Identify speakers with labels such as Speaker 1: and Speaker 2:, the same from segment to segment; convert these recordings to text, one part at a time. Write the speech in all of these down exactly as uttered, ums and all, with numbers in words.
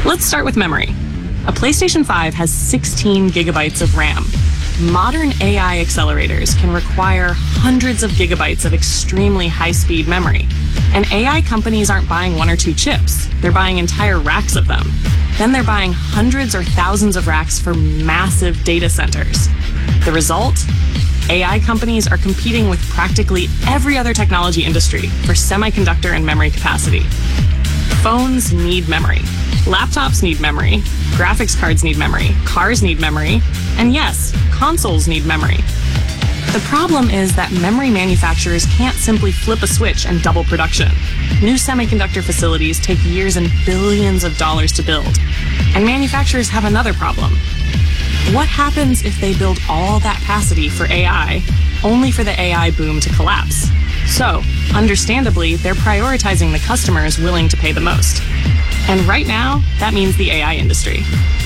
Speaker 1: Let's start with memory. A PlayStation five has sixteen gigabytes of RAM. Modern A I accelerators can require hundreds of gigabytes of extremely high-speed memory. And A I companies aren't buying one or two chips. They're buying entire racks of them. Then they're buying hundreds or thousands of racks for massive data centers. The result? A I companies are competing with practically every other technology industry for semiconductor and memory capacity. Phones need memory. Laptops need memory. Graphics cards need memory. Cars need memory. And yes, consoles need memory. The problem is that memory manufacturers can't simply flip a switch and double production. New semiconductor facilities take years and billions of dollars to build. And manufacturers have another problem. What happens if they build all that capacity for A I, only for the A I boom to collapse? So, understandably, they're prioritizing the customers willing to pay the most. And right now, that means the A I industry.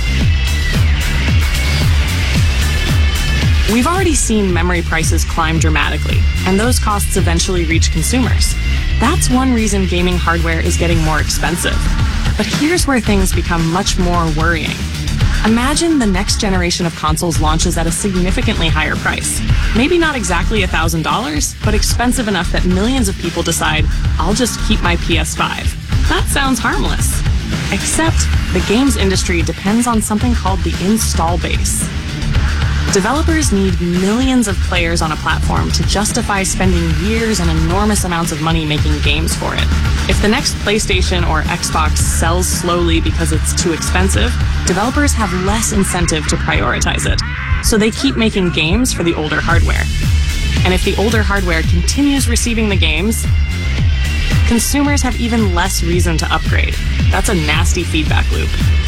Speaker 1: We've already seen memory prices climb dramatically, and those costs eventually reach consumers. That's one reason gaming hardware is getting more expensive. But here's where things become much more worrying. Imagine the next generation of consoles launches at a significantly higher price. Maybe not exactly one thousand dollars, but expensive enough that millions of people decide, I'll just keep my P S five. That sounds harmless. Except the games industry depends on something called the install base. Developers need millions of players on a platform to justify spending years and enormous amounts of money making games for it. If the next PlayStation or Xbox sells slowly because it's too expensive, developers have less incentive to prioritize it. So they keep making games for the older hardware. And if the older hardware continues receiving the games, consumers have even less reason to upgrade. That's a nasty feedback loop.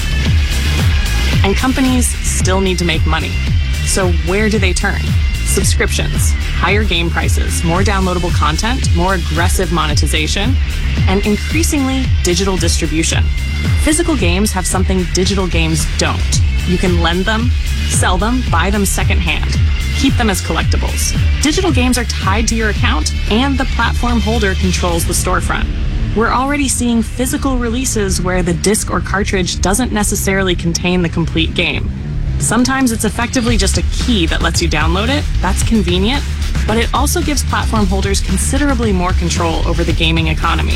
Speaker 1: And companies still need to make money. So where do they turn? Subscriptions, higher game prices, more downloadable content, more aggressive monetization, and increasingly digital distribution. Physical games have something digital games don't. You can lend them, sell them, buy them secondhand, keep them as collectibles. Digital games are tied to your account, and the platform holder controls the storefront. We're already seeing physical releases where the disc or cartridge doesn't necessarily contain the complete game. Sometimes it's effectively just a key that lets you download it. That's convenient, but it also gives platform holders considerably more control over the gaming economy.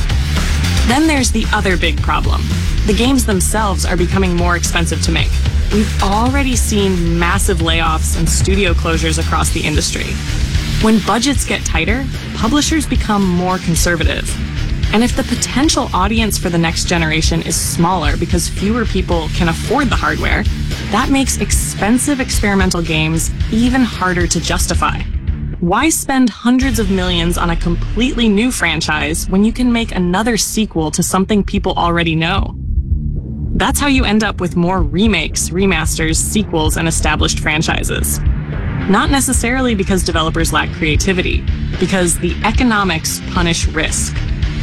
Speaker 1: Then there's the other big problem. The games themselves are becoming more expensive to make. We've already seen massive layoffs and studio closures across the industry. When budgets get tighter, publishers become more conservative. And if the potential audience for the next generation is smaller because fewer people can afford the hardware, that makes expensive experimental games even harder to justify. Why spend hundreds of millions on a completely new franchise when you can make another sequel to something people already know? That's how you end up with more remakes, remasters, sequels, and established franchises. Not necessarily because developers lack creativity, because the economics punish risk.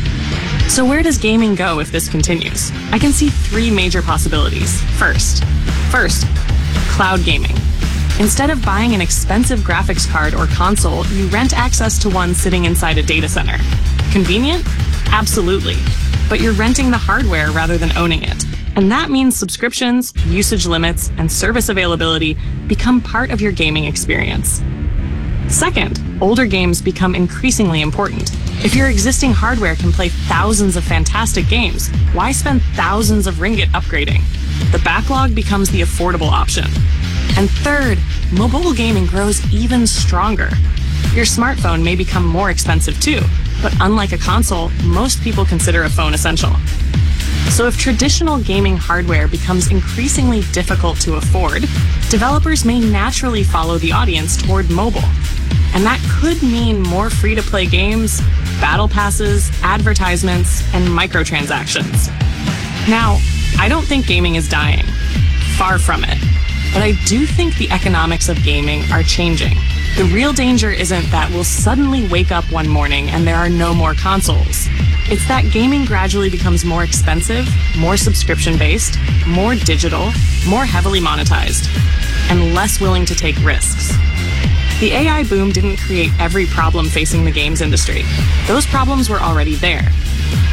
Speaker 1: So where does gaming go if this continues? I can see three major possibilities. First, first, cloud gaming. Instead of buying an expensive graphics card or console, you rent access to one sitting inside a data center. Convenient? Absolutely. But you're renting the hardware rather than owning it. And that means subscriptions, usage limits, and service availability become part of your gaming experience. Second, older games become increasingly important. If your existing hardware can play thousands of fantastic games, why spend thousands of ringgit upgrading? The backlog becomes the affordable option. And third, mobile gaming grows even stronger. Your smartphone may become more expensive too, but unlike a console, most people consider a phone essential. So if traditional gaming hardware becomes increasingly difficult to afford, developers may naturally follow the audience toward mobile. And that could mean more free-to-play games, battle passes, advertisements, and microtransactions. Now, I don't think gaming is dying. Far from it. But I do think the economics of gaming are changing. The real danger isn't that we'll suddenly wake up one morning and there are no more consoles. It's that gaming gradually becomes more expensive, more subscription-based, more digital, more heavily monetized, and less willing to take risks. The A I boom didn't create every problem facing the games industry. Those problems were already there. But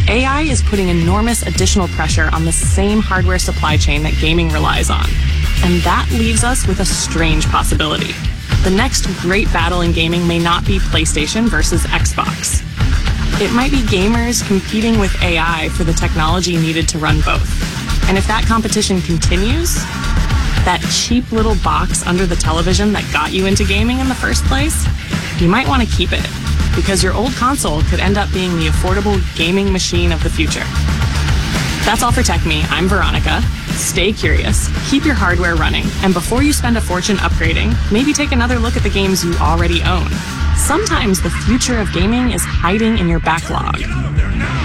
Speaker 1: A I is putting enormous additional pressure on the same hardware supply chain that gaming relies on. And that leaves us with a strange possibility. The next great battle in gaming may not be PlayStation versus Xbox. It might be gamers competing with A I for the technology needed to run both. And if that competition continues, that cheap little box under the television that got you into gaming in the first place, you might want to keep it, because your old console could end up being the affordable gaming machine of the future. That's all for Tech Me. I'm Veronica. Stay curious, keep your hardware running, and before you spend a fortune upgrading, maybe take another look at the games you already own. Sometimes the future of gaming is hiding in your backlog.